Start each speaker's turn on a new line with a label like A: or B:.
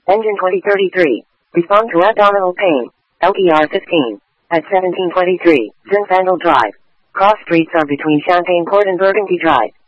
A: Engine 2033. Respond to abdominal pain. LPR 15. At 1723, Zinfandel Drive. Cross streets are between Champagne Court and Burgundy Drive.